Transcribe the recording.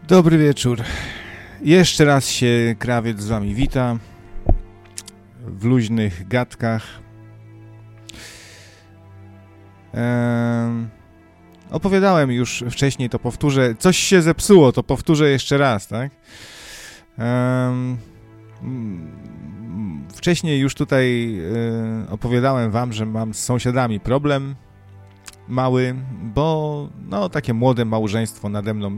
Dobry wieczór. Jeszcze raz się Krawiec z wami wita w luźnych gadkach. Opowiadałem już wcześniej, to powtórzę. Coś się zepsuło, to powtórzę jeszcze raz, tak? Wcześniej już tutaj opowiadałem wam, że mam z sąsiadami problem mały, bo no takie młode małżeństwo nade mną